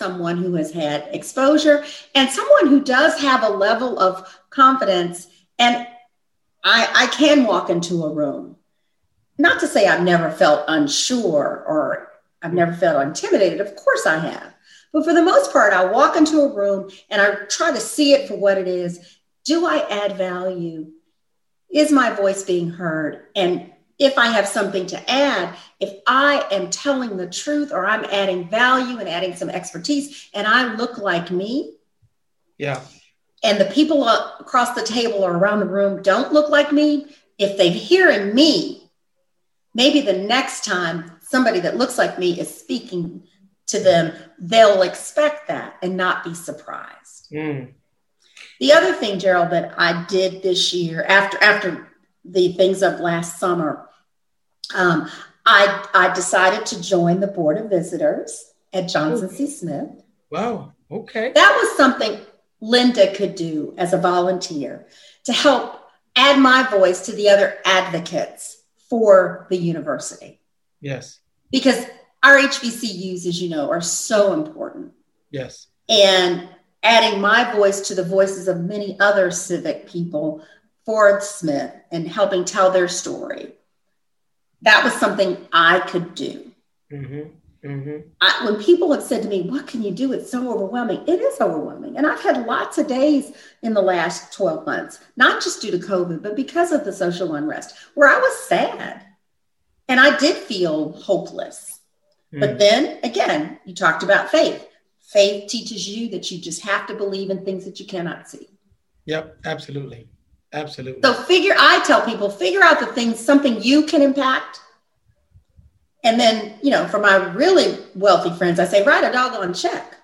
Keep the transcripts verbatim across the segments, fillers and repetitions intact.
someone who has had exposure and someone who does have a level of confidence. And I, I can walk into a room, not to say I've never felt unsure or I've never felt intimidated. Of course I have. But for the most part, I walk into a room and I try to see it for what it is. Do I add value? Is my voice being heard? And if I have something to add, if I am telling the truth or I'm adding value and adding some expertise and I look like me, yeah, and the people across the table or around the room don't look like me, if they're hearing me, maybe the next time somebody that looks like me is speaking to them, they'll expect that and not be surprised. Mm. The other thing, Gerald, that I did this year after after the things of last summer, um, I, I decided to join the Board of Visitors at Johnson C. Smith. Wow. Okay. That was something Linda could do as a volunteer to help add my voice to the other advocates for the university. Yes. Because our H B C Us, as you know, are so important. Yes. And adding my voice to the voices of many other civic people for Smith and helping tell their story. That was something I could do. Mm-hmm. Mm-hmm. I, when people have said to me, what can you do? It's so overwhelming. It is overwhelming. And I've had lots of days in the last twelve months, not just due to COVID, but because of the social unrest, where I was sad. And I did feel hopeless. Mm. But then again, you talked about faith. Faith teaches you that you just have to believe in things that you cannot see. Yep, absolutely. Absolutely. So figure, I tell people, figure out the things, something you can impact. And then, you know, for my really wealthy friends, I say, write a doggone check.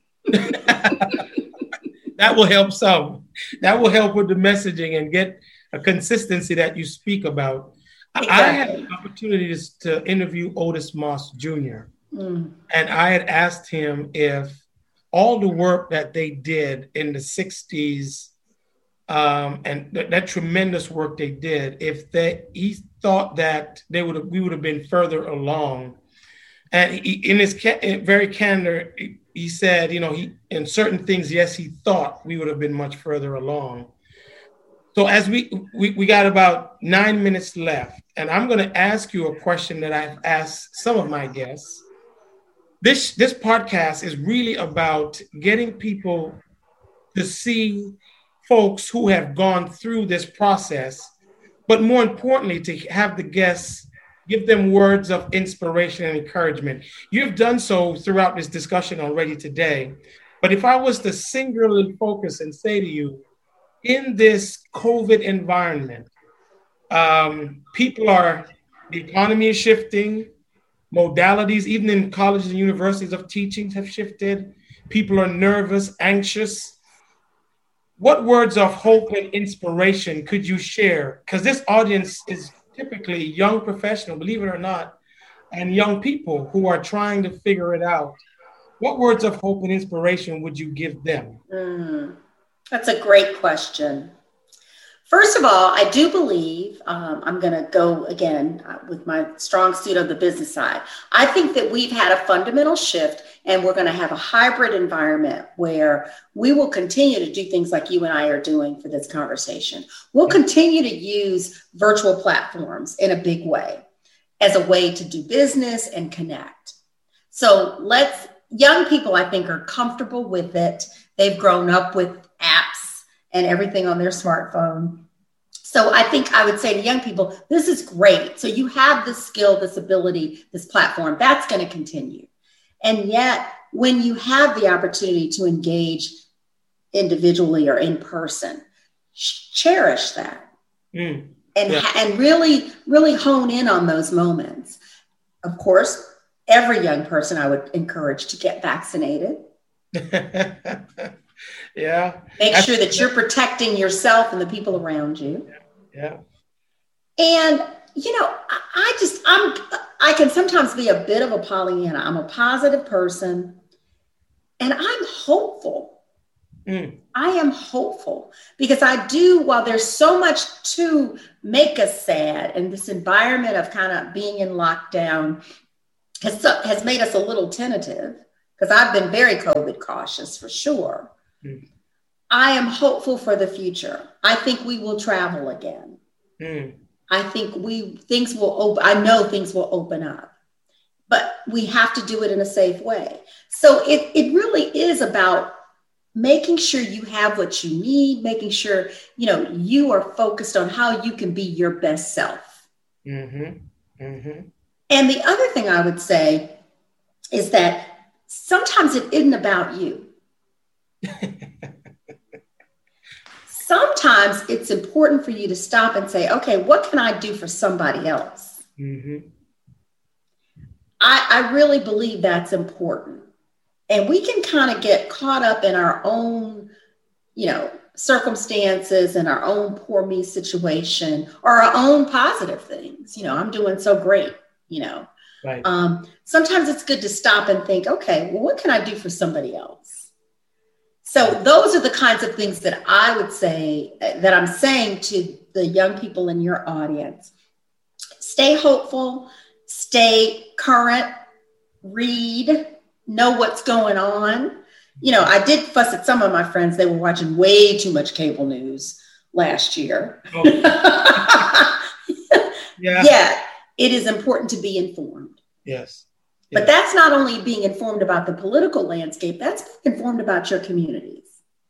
That will help some. That will help with the messaging and get a consistency that you speak about. Exactly. I had an opportunity to, to interview Otis Moss Junior Mm. And I had asked him if all the work that they did in the sixties um, and th- that tremendous work they did, if they, he thought that they would have, we would have been further along. And he, in his ca- very candor, he, he said, you know, he in certain things, yes, he thought we would have been much further along. So as we, we, we got about nine minutes left, and I'm going to ask you a question that I've asked some of my guests. This, this podcast is really about getting people to see folks who have gone through this process, but more importantly, to have the guests give them words of inspiration and encouragement. You've done so throughout this discussion already today. But if I was to singularly focus and say to you, in this COVID environment, um, people are, the economy is shifting, modalities, even in colleges and universities of teaching have shifted. People are nervous, anxious. What words of hope and inspiration could you share? Because this audience is typically young professionals, believe it or not, and young people who are trying to figure it out. What words of hope and inspiration would you give them? Mm, that's a great question. First of all, I do believe, um, I'm going to go again uh, with my strong suit of the business side. I think that we've had a fundamental shift and we're going to have a hybrid environment where we will continue to do things like you and I are doing for this conversation. We'll continue to use virtual platforms in a big way as a way to do business and connect. So let's, young people, I think, are comfortable with it. They've grown up with apps and everything on their smartphone. So I think I would say to young people, this is great. So you have this skill, this ability, this platform, that's going to continue. And yet when you have the opportunity to engage individually or in person, cherish that mm, and, yeah. and really, really hone in on those moments. Of course, every young person I would encourage to get vaccinated. Yeah. Make sure that you're protecting yourself and the people around you. Yeah. And, you know, I, I just, I'm, I can sometimes be a bit of a Pollyanna. I'm a positive person and I'm hopeful. Mm. I am hopeful because I do, while there's so much to make us sad and this environment of kind of being in lockdown has, has made us a little tentative. because I've been very COVID cautious for sure. Mm. I am hopeful for the future. I think we will travel again. Mm. I think we things will open. I know things will open up, but we have to do it in a safe way. So it, it really is about making sure you have what you need, making sure, you know, you are focused on how you can be your best self. Mm-hmm. Mm-hmm. And the other thing I would say is that sometimes it isn't about you. Sometimes it's important for you to stop and say, okay, what can I do for somebody else? Mm-hmm. I, I really believe that's important. And we can kind of get caught up in our own, you know, circumstances and our own poor me situation or our own positive things. You know, I'm doing so great, you know. Right. Um, sometimes it's good to stop and think, okay, well, what can I do for somebody else? So those are the kinds of things that I would say, that I'm saying to the young people in your audience. Stay hopeful, stay current, read, know what's going on. You know, I did fuss at some of my friends. They were watching way too much cable news last year. Oh. yeah. yeah, it is important to be informed. Yes. But yes. That's not only being informed about the political landscape, that's being informed about your communities.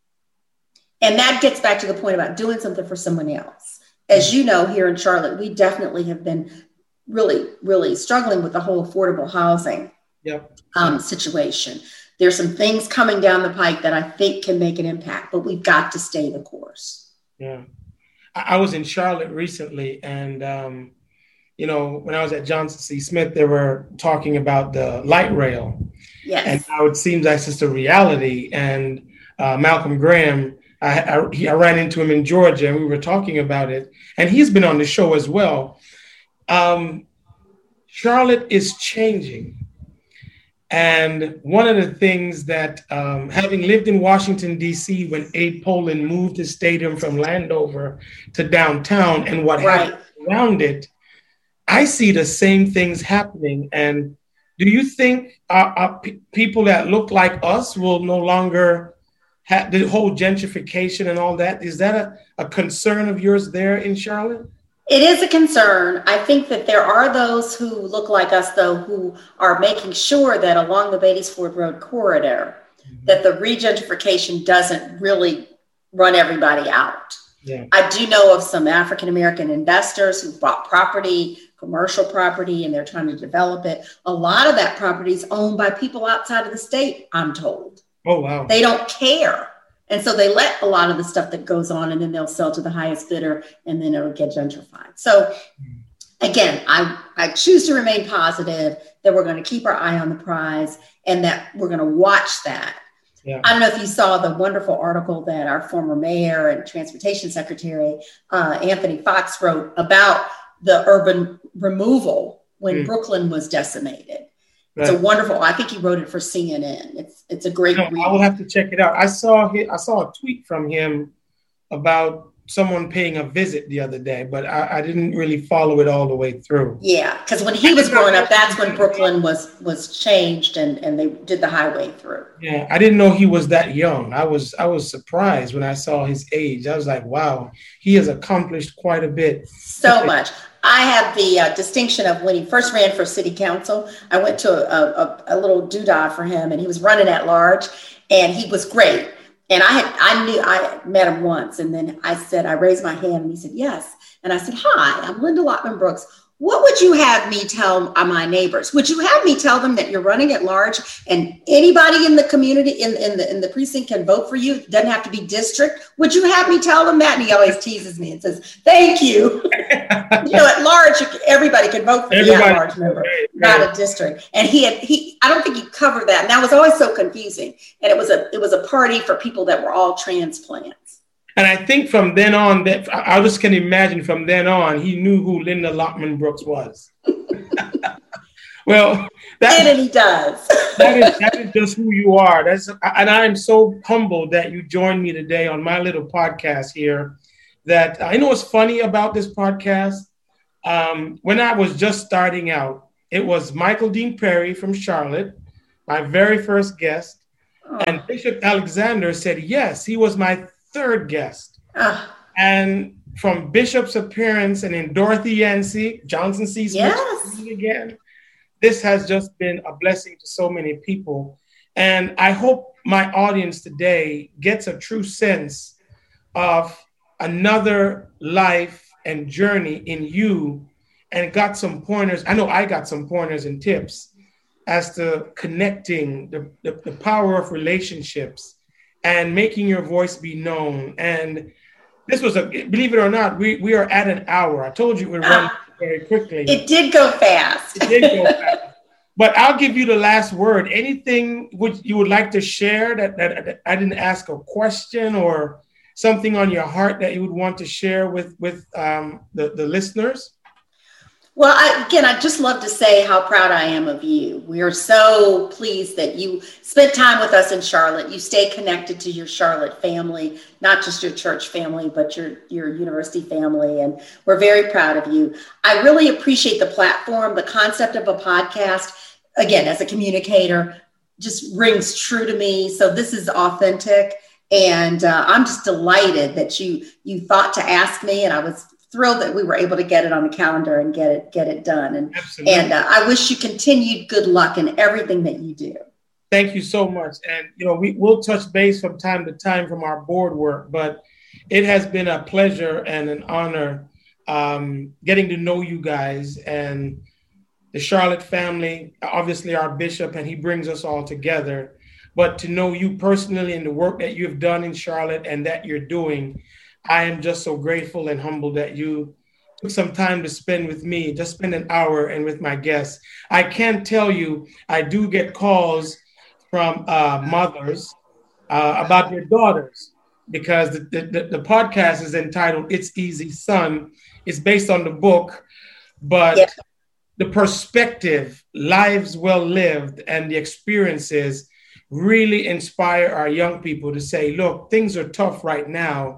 And that gets back to the point about doing something for someone else. As you know, here in Charlotte, we definitely have been really, really struggling with the whole affordable housing yep. um, situation. There's some things coming down the pike that I think can make an impact, but we've got to stay the course. Yeah. I was in Charlotte recently, and, um, you know, when I was at Johnson C. Smith, they were talking about the light rail. Yes. And how it seems like it's just a reality. And uh, Malcolm Graham, I, I, he, I ran into him in Georgia, and we were talking about it. And he's been on the show as well. Um, Charlotte is changing. And one of the things that, um, having lived in Washington, D C, when Abe Pollin moved his stadium from Landover to downtown and what right. happened around it, I see the same things happening. And do you think uh, uh, p- people that look like us will no longer have the whole gentrification and all that? Is that a, a concern of yours there in Charlotte? It is a concern. I think that there are those who look like us, though, who are making sure that along the Beatties Ford Road corridor, mm-hmm. that the regentrification doesn't really run everybody out. Yeah. I do know of some African-American investors who bought property, commercial property, and they're trying to develop it. A lot of that property is owned by people outside of the state, I'm told. Oh, wow. They don't care. And so they let a lot of the stuff that goes on, and then they'll sell to the highest bidder, and then it'll get gentrified. So again, I, I choose to remain positive that we're going to keep our eye on the prize and that we're going to watch that. Yeah. I don't know if you saw the wonderful article that our former mayor and transportation secretary, uh, Anthony Fox, wrote about the urban removal when mm. Brooklyn was decimated. It's right. a wonderful. I think he wrote it for C N N. It's it's a great. No, I will have to check it out. I saw his, I saw a tweet from him about someone paying a visit the other day, but I, I didn't really follow it all the way through. Yeah, because when he was growing up, that's when Brooklyn was was changed and, and they did the highway through. Yeah, I didn't know he was that young. I was I was surprised when I saw his age. I was like, wow, he has accomplished quite a bit. So much. I had the uh, distinction of when he first ran for city council, I went to a, a, a little doodah for him, and he was running at large, and he was great. And I had, I knew, I met him once, and then I said, I raised my hand, and he said, yes. And I said, hi, I'm Linda Lockman Brooks. What would you have me tell my neighbors? Would you have me tell them that you're running at large and anybody in the community, in, in the in the precinct can vote for you? It doesn't have to be district. Would you have me tell them that? And he always teases me and says, thank you. You know, at large, everybody can vote for everybody, the at-large member, right, not right. a district. And he had, he, I don't think he covered that. And that was always so confusing. And it was a, it was a party for people that were all transplants. And I think from then on, that I just can imagine from then on, he knew who Linda Lockman Brooks was. Well, that, and he does. that, is, that is just who you are. That's, and I'm so humbled that you joined me today on my little podcast here. That I know what's funny about this podcast. Um, when I was just starting out, it was Michael Dean Perry from Charlotte, my very first guest. Oh. And Bishop Alexander said, yes, he was my third guest. Oh. And from Bishop's appearance and in Dorothy Yancey, Johnson C. Smith yes. again, this has just been a blessing to so many people. And I hope my audience today gets a true sense of another life and journey in you and got some pointers. I know I got some pointers and tips as to connecting the, the, the power of relationships and making your voice be known. And this was a, believe it or not, we, we are at an hour. I told you it would run ah, very quickly. It did go fast. It did go fast. But I'll give you the last word. Anything would you would like to share that, that, that I didn't ask a question, or something on your heart that you would want to share with, with um, the, the listeners? Well, I, again, I'd just love to say how proud I am of you. We are so pleased that you spent time with us in Charlotte. You stay connected to your Charlotte family, not just your church family, but your, your university family. And we're very proud of you. I really appreciate the platform. The concept of a podcast, again, as a communicator, just rings true to me. So this is authentic. And uh, I'm just delighted that you you thought to ask me, and I was thrilled that we were able to get it on the calendar and get it get it done. And Absolutely. and uh, I wish you continued good luck in everything that you do. Thank you so much. And you know, we will touch base from time to time from our board work, but it has been a pleasure and an honor um, getting to know you guys and the Charlotte family. Obviously, our bishop, and he brings us all together. But to know you personally and the work that you have done in Charlotte and that you're doing, I am just so grateful and humbled that you took some time to spend with me, just spend an hour and with my guests. I can tell you, I do get calls from uh, mothers uh, about their daughters, because the, the, the podcast is entitled It's Easy Son. It's based on the book, but yeah. the perspective, lives well lived, and the experiences really inspire our young people to say, look, things are tough right now,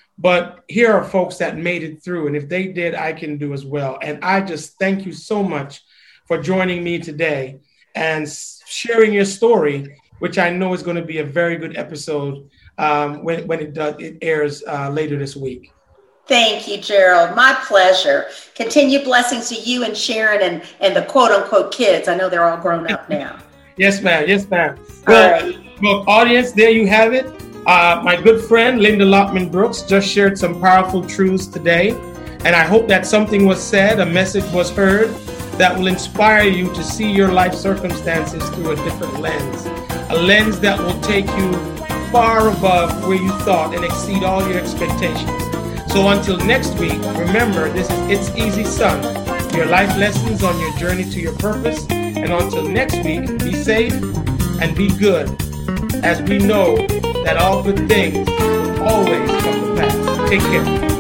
but here are folks that made it through. And if they did, I can do as well. And I just thank you so much for joining me today and sharing your story, which I know is going to be a very good episode um, when, when it does, it airs uh, later this week. Thank you, Gerald. My pleasure. Continued blessings to you and Sharon and, and the quote unquote kids. I know they're all grown up now. Yes, ma'am. Yes, ma'am. Well, right. well, audience, there you have it. Uh, my good friend, Linda Lockman Brooks, just shared some powerful truths today. And I hope that something was said, a message was heard that will inspire you to see your life circumstances through a different lens, a lens that will take you far above where you thought and exceed all your expectations. So until next week, remember, this is It's Easy Son, your life lessons on your journey to your purpose. And until next week, be safe and be good, as we know that all good things will always come to pass. Take care.